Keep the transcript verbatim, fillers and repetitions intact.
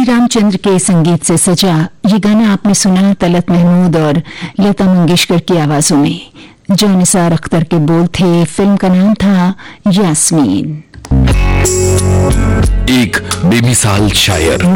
रामचंद्र के संगीत से सजा ये गाना आपने सुना तलत महमूद और लता मंगेशकर की आवाजों में। जो निसार अख्तर के बोल थे। फिल्म का नाम था यास्मीन। एक बेमिसाल शायर,